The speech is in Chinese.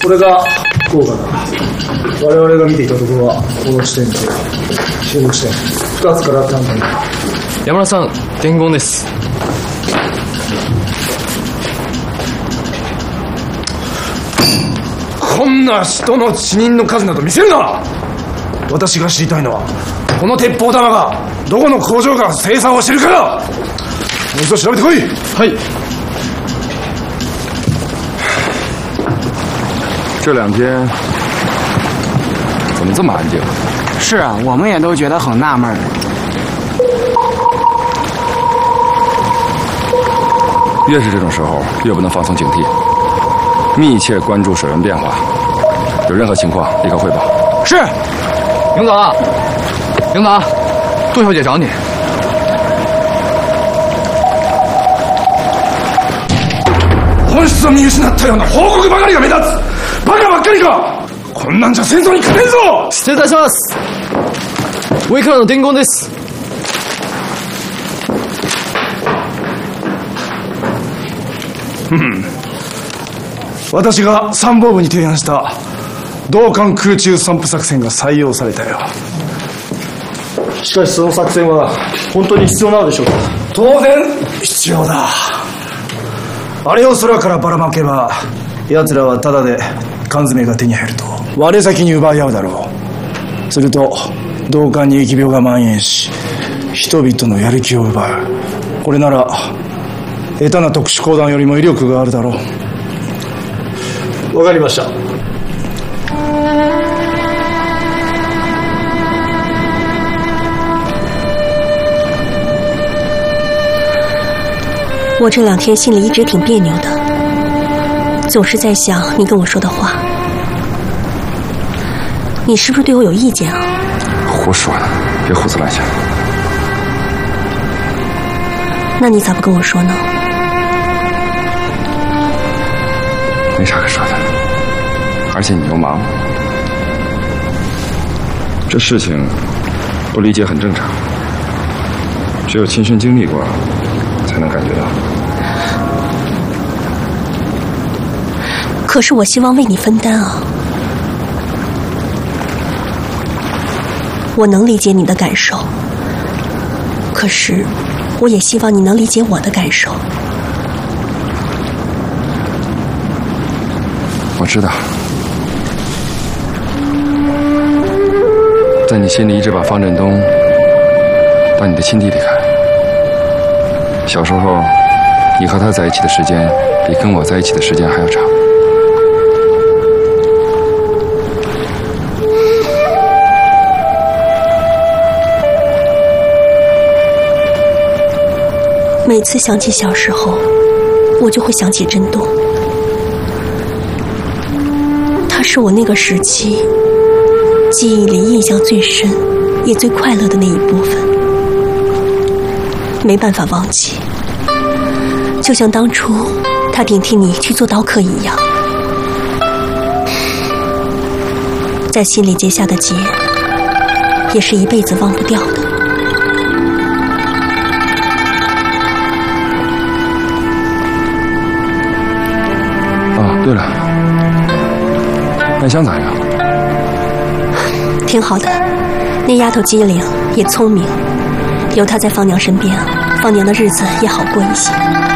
これが効果だ。我々が見ていたところはこの地点と中国地点2つから単体。 山田さん、伝言です。 こんな人の死人の数など見せるな。私が知りたいのはこの鉄砲玉がどこの工場が生産をしているかだ。もう一度調べてこい。 はい。 这2天怎么这么安静？ 是啊，我们也都觉得很纳闷。 越是这种时候，越不能放松警惕，密切关注水温变化，有任何情况立刻汇报。 是。 领导，领导，杜小姐找你。 本質を見失ったような報告ばかりが目立つ。バカばっかりか。こんなんじゃ戦争に勝てんぞ。 失礼いたします。上からの伝言です。 私が参謀部に提案した同艦空中散布作戦が採用されたよ。 しかしその作戦は本当に必要なのでしょうか。 当然必要だ。あれを空からばらまけば奴らはただで缶詰が手に入ると我先に奪い合うだろう。すると同艦に疫病が蔓延し人々のやる気を奪う。これなら下手な特殊砲弾よりも威力があるだろう。 わかりました。 我这2天心里一直挺别扭的，总是在想你跟我说的话。你是不是对我有意见啊？ 胡说呢，别胡思乱想。 那你咋不跟我说呢？ 没啥可说的，而且你又忙，这事情不理解很正常，只有亲身经历过才能感觉到。 可是我希望为你分担啊。我能理解你的感受，可是我也希望你能理解我的感受。 我知道，在你心里一直把方振东当你的亲弟弟看。小时候，你和他在一起的时间比跟我在一起的时间还要长。 每次想起小时候，我就会想起振东。他是我那个时期记忆里印象最深也最快乐的那一部分，没办法忘记。就像当初他顶替你去做刀客一样，在心里结下的结也是一辈子忘不掉的。 对了，麦香咋样？ 挺好的，那丫头机灵也聪明，有她在方娘身边，方娘的日子也好过一些。